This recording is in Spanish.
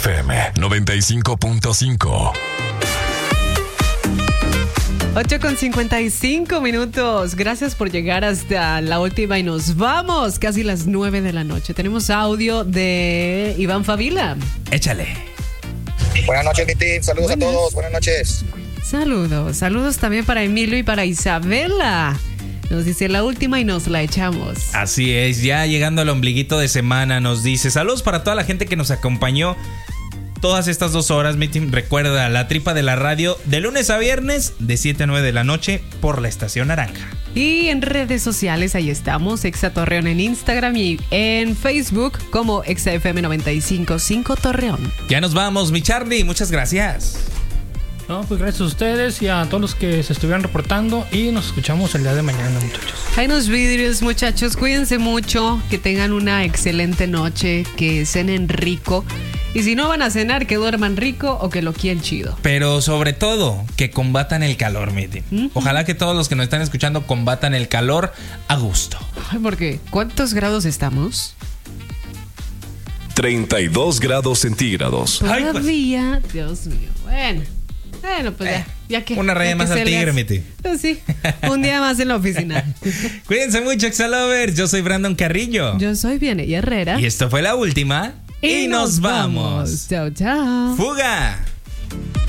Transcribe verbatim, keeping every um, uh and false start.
F M noventa y cinco punto cinco. ocho con cincuenta y cinco minutos. Gracias por llegar hasta la última y nos vamos. Casi las nueve de la noche. Tenemos audio de Iván Favila. Échale. Buenas noches, mi team. Saludos Buenas. a todos. Buenas noches. Saludos. Saludos también para Emilio y para Isabela. Nos dice la última y nos la echamos. Así es, ya llegando al ombliguito de semana, nos dice saludos para toda la gente que nos acompañó todas estas dos horas, mi team. Recuerda, la tripa de la radio de lunes a viernes de siete a nueve de la noche por la Estación Naranja. Y en redes sociales, ahí estamos, Exa Torreón en Instagram y en Facebook como Exa F M noventa y cinco punto cinco Torreón. Ya nos vamos, mi Charlie, muchas gracias. No, pues gracias a ustedes y a todos los que se estuvieron reportando y nos escuchamos el día de mañana, muchachos. Hay unos vidrios, muchachos, cuídense mucho, que tengan una excelente noche, que cenen rico. Y si no van a cenar, que duerman rico o que lo quieran chido. Pero sobre todo, que combatan el calor, mi team. Uh-huh. Ojalá que todos los que nos están escuchando combatan el calor a gusto. Ay, porque ¿cuántos grados estamos? treinta y dos grados centígrados. Todavía, Ay, pues. Dios mío. Bueno, bueno, pues eh, ya, ya que. Una raya ya más que al tigre, mi team. Pues sí, un día más en la oficina. Cuídense mucho, Exalovers. Yo soy Brandon Carrillo. Yo soy Vianey Herrera. Y esto fue la última. Y, y nos vamos. vamos. Chao, chao. ¡Fuga!